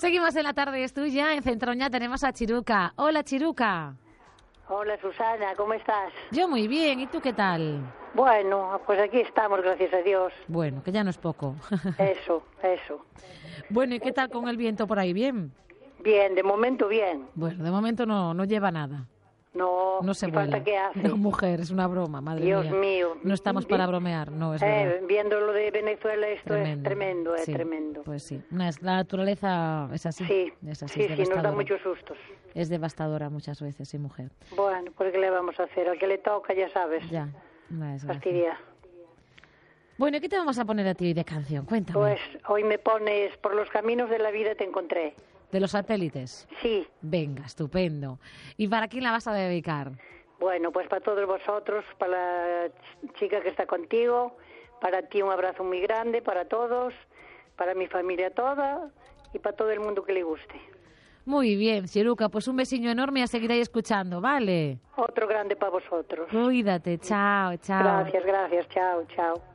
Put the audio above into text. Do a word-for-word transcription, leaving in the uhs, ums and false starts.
Seguimos en La Tarde es Tuya. En Centroña tenemos a Chiruca. Hola, Chiruca. Hola, Susana, ¿cómo estás? Yo muy bien, ¿y tú qué tal? Bueno, pues aquí estamos, gracias a Dios. Bueno, que ya no es poco. Eso, eso. Bueno, ¿y qué tal con el viento por ahí? ¿Bien? Bien, de momento bien. Bueno, de momento no, no lleva nada. No, No se ¿y vuela. falta qué hace? No, mujer, es una broma, madre Dios mía. mío. No estamos para bromear, no, es verdad. Eh, viendo lo de Venezuela, esto Tremendo. es tremendo, es Sí, tremendo. Pues sí, Una es- la naturaleza es así. Sí, es así, sí, es sí, nos da devastadora. muchos sustos. Es devastadora muchas veces, sí, mujer. Bueno, pues ¿qué le vamos a hacer? Al que le toca, ya sabes. Ya, una desgracia. Fastidia. Bueno, ¿y qué te vamos a poner a ti de canción? Cuéntame. Pues hoy me pones Por los caminos de la vida te encontré. ¿De los satélites? Sí. Venga, estupendo. ¿Y para quién la vas a dedicar? Bueno, pues para todos vosotros, para la ch- chica que está contigo, para ti un abrazo muy grande, para todos, para mi familia toda y para todo el mundo que le guste. Muy bien, Chiruca, pues un besiño enorme y a seguir ahí escuchando, ¿vale? Otro grande para vosotros. Cuídate, chao, chao. Gracias, gracias, chao, chao.